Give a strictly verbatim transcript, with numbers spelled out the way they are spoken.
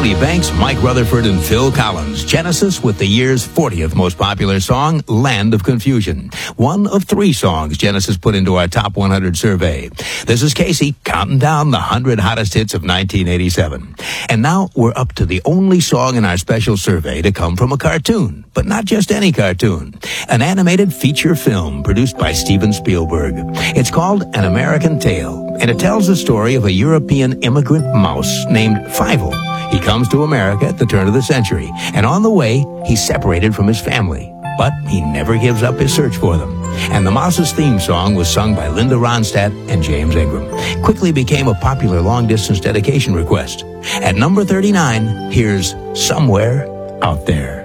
Tony Banks, Mike Rutherford, and Phil Collins. Genesis with the year's fortieth most popular song, Land of Confusion. One of three songs Genesis put into our Top one hundred survey. This is Casey counting down the one hundred hottest hits of nineteen eighty-seven. And now we're up to the only song in our special survey to come from a cartoon. But not just any cartoon. An animated feature film produced by Steven Spielberg. It's called An American Tale, and it tells the story of a European immigrant mouse named Fievel. He comes to America at the turn of the century, and on the way, he's separated from his family. But he never gives up his search for them. And the Mouse's theme song was sung by Linda Ronstadt and James Ingram. Quickly became a popular long-distance dedication request. At number thirty-nine, here's Somewhere Out There.